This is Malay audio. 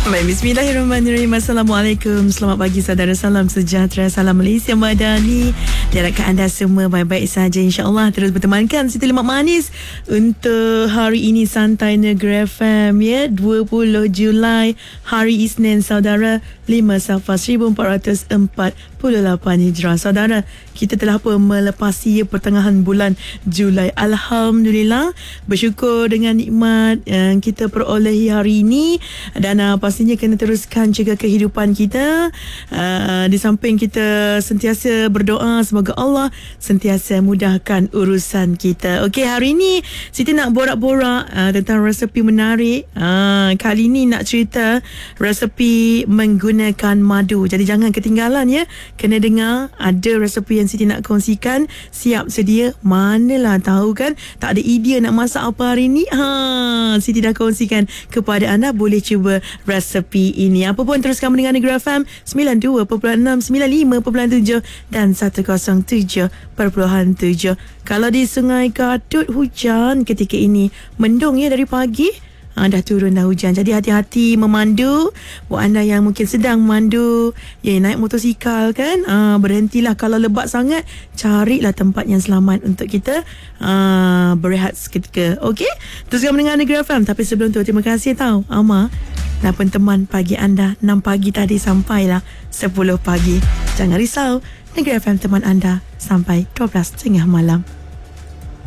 Baik, bismillahirrahmanirrahim. Assalamualaikum. Selamat pagi saudara, salam sejahtera, salam Malaysia Madani. Diharapkan anda semua baik-baik saja, insya-Allah. Terus bertemankan Siti Lemak Manis untuk hari ini Santai Negeri FM, ya, 20 Julai, hari Isnin saudara, 5 Safar 1448 Hijrah. Saudara, kita telah melepasi pertengahan bulan Julai. Alhamdulillah, bersyukur dengan nikmat yang kita perolehi hari ini, dan pastinya kena teruskan jaga kehidupan kita. Di samping kita sentiasa berdoa semoga Allah sentiasa mudahkan urusan kita. Okey, hari ini Siti nak borak-borak tentang resepi menarik. Kali ini nak cerita resepi menggunakan madu. Jadi jangan ketinggalan, ya. Kena dengar, ada resepi yang Siti nak kongsikan. Siap sedia, manalah tahu kan, tak ada idea nak masak apa hari ni. Siti dah kongsikan kepada anda, boleh cuba resepi ini. Apa pun teruskan mendengar Negeri FM 92.6, 95.7 dan 107.7. Kalau di Sungai Gadut hujan ketika ini, mendung ya dari pagi. Dah turun dah hujan. Jadi hati-hati memandu. Buat anda yang mungkin sedang memandu, naik motosikal kan, berhentilah. Kalau lebat sangat, carilah tempat yang selamat untuk kita berehat seketika. Okey, teruskan mendengar Negeri FM. Tapi sebelum tu, terima kasih tahu Ama dan teman pagi anda 6 pagi tadi sampailah 10 pagi. Jangan risau, Negeri FM teman anda sampai 12 tengah malam.